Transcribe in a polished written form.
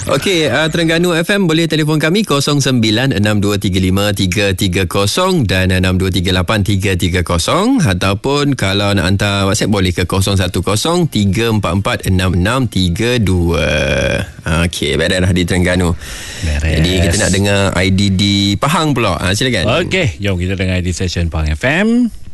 Okey, Terengganu FM boleh telefon kami 0962353330 dan 62383330, ataupun kalau nak hantar WhatsApp boleh ke 0103446632. Okey, beres dah di Terengganu. Jadi kita nak dengar ID di Pahang pula. Silakan. Okey, jom kita dengar ID session Pahang FM.